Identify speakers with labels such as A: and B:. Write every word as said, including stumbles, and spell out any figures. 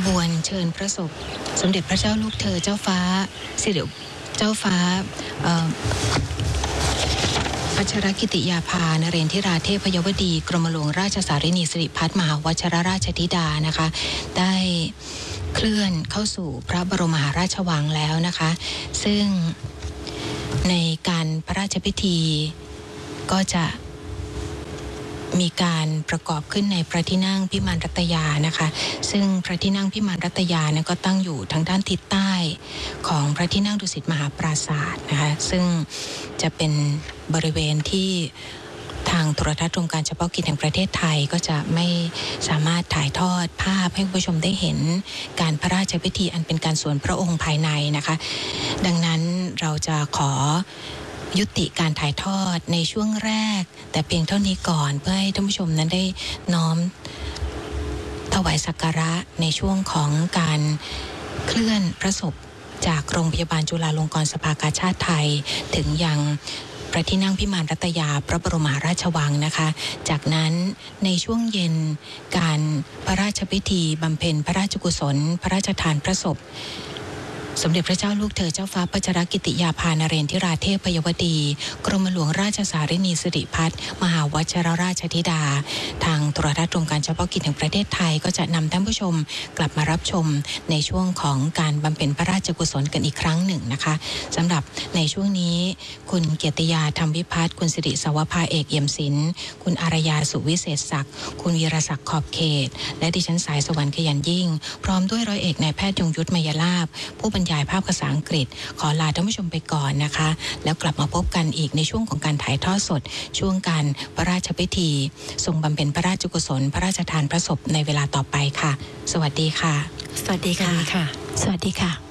A: วนเชิญพระศพสมเด็จพระเจ้าลูกเธอเจ้าฟ้าสิริเจ้าฟ้าพัชรกิติยาภานเรนทิราเทพยวดีกรมหลวงราชสารินีสิริพัฒน์มหาวชิรราชธิดานะคะได้เคลื่อนเข้าสู่พระบรมมหาราชวังแล้วนะคะซึ่งในการพระราชพิธีก็จะมีการประกอบขึ้นในพระที่นั่งพิมานรัตยานะคะซึ่งพระที่นั่งพิมานรัตยาเนี่ยก็ตั้งอยู่ทางด้านทิศใต้ของพระที่นั่งดุสิตมหาปราสาทนะคะซึ่งจะเป็นบริเวณที่ทางโทรทัศน์รวมการเฉพาะกิจแห่งประเทศไทยก็จะไม่สามารถถ่ายทอดภาพให้ผู้ชมได้เห็นการพระราชพิธีอันเป็นการส่วนพระองค์ภายในนะคะดังนั้นเราจะขอยุติการถ่ายทอดในช่วงแรกแต่เพียงเท่านี้ก่อนเพื่อให้ท่านผู้ชมนั้นได้น้อมถวายสักการะในช่วงของการเคลื่อนพระศพจากโรงพยาบาลจุฬาลงกรณ์สภากาชาดไทยถึงยังพระที่นั่งพิมานรัตยาพระบรมมหาราชวังนะคะจากนั้นในช่วงเย็นการพระราชพิธีบำเพ็ญพระราชกุศลพระราชทานพระศพสมเด็จพระเจ้าลูกเธอเจ้าฟ้าพัชรกิติยาภานเรนทิราเทพยวดีกรมหลวงราชสารินีสิริพัฒน์มหาวชิรราชธิดาทางโทรทัศน์รวมการเฉพาะกิจแห่งประเทศไทยก็จะนำท่านผู้ชมกลับมารับชมในช่วงของการบำเพ็ญพระราชกุศลกันอีกครั้งหนึ่งนะคะสำหรับในช่วงนี้คุณเกียรติยาธรรมวิพัฒน์คุณสิริสวภาเอกเอี่ยมศิลป์คุณอารยาสุวิเศษศักดิ์คุณวีรศักดิ์ขอบเขตและดิฉันสายสวรรค์ขยันยิ่งพร้อมด้วยร้อยเอกนายแพทย์ยงยุทธมยลาภผู้บรรยายภาพภาษาอังกฤษขอลาท่านผู้ชมไปก่อนนะคะแล้วกลับมาพบกันอีกในช่วงของการถ่ายทอดสดช่วงการพระราชพิธีทรงบำเพ็ญพระราชกุศลพระราชทานพระศพในเวลาต่อไปค่ะสวัสดีค่ะ
B: สวัสดีค่ะ
A: สวัสดีค่ะ